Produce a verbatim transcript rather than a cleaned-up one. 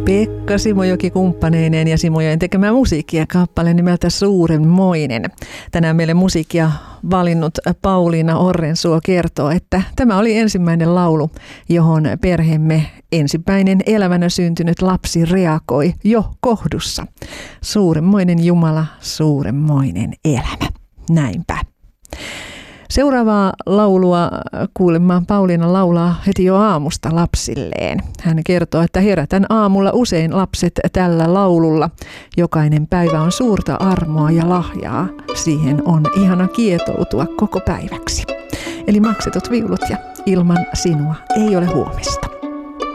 Pekka Simojoki kumppaneineen ja Simojoen tekemä musiikkia kappale nimeltä Suurenmoinen. Tänään meille musiikkia valinnut Pauliina Orrensuo kertoo, että tämä oli ensimmäinen laulu, johon perheemme ensimmäinen elävänä syntynyt lapsi reagoi jo kohdussa. Suurenmoinen Jumala, suurenmoinen elämä. Näinpä. Seuraavaa laulua kuulemaan Pauliina laulaa heti jo aamusta lapsilleen. Hän kertoo, että herätän aamulla usein lapset tällä laululla. Jokainen päivä on suurta armoa ja lahjaa. Siihen on ihana kietoutua koko päiväksi. Eli maksetut viulut ja ilman sinua ei ole huomista.